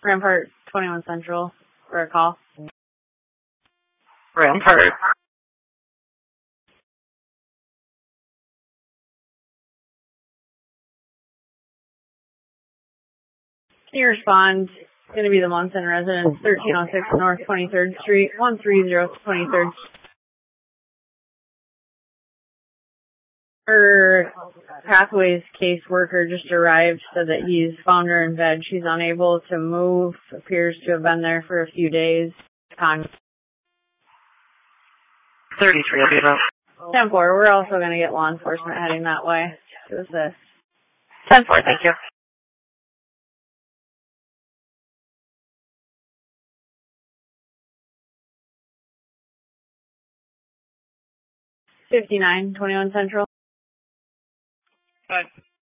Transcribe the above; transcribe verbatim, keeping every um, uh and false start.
Rampart, twenty-one Central, for a call. Rampart. Can you respond? It's going to be the Munson residence, thirteen oh six North twenty-third Street, one three zero twenty-third. Her Pathways caseworker just arrived, said that he's found her in bed. She's unable to move, appears to have been there for a few days. Con- thirty-three will be about. ten four, we're also going to get law enforcement heading that way to assist. ten four, thank you. fifty-nine, twenty-one Central. Good.